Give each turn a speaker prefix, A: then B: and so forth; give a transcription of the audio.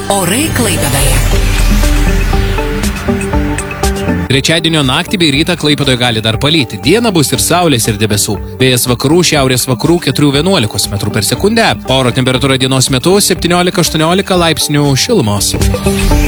A: Orai Klaipėdoje.
B: Trečiadienio naktį bei rytą Klaipėdoje gali dar palyti. Dieną bus ir saulės, ir debesų. Vėjas vakarų, šiaurės vakarų 4–11 m/s. Oro temperatūra dienos metu 17–18 laipsnių šilumos.